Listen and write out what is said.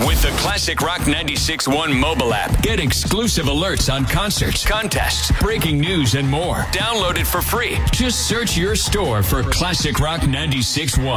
With the Classic Rock 96.1 mobile app, get exclusive alerts on concerts, contests, breaking news, and more. Download it for free. Just search your store for Classic Rock 96.1.